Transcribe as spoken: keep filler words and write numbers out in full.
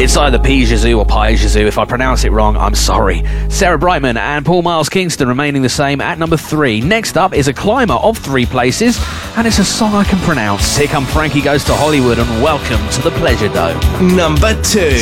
It's either Pijazoo or Pijazoo. If I pronounce it wrong, I'm sorry. Sarah Brightman and Paul Miles Kingston remaining the same at number three. Next up is a climber of three places, and it's a song I can pronounce. Here come Frankie Goes to Hollywood, and welcome to the Pleasure Dome. Number two.